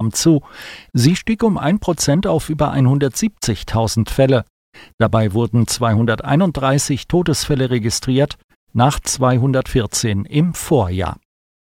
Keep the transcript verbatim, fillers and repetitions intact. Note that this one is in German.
enorm zu. Sie stieg um ein Prozent auf über hundertsiebzigtausend Fälle. Dabei wurden zweihunderteinunddreißig Todesfälle registriert, nach zweihundertvierzehn im Vorjahr.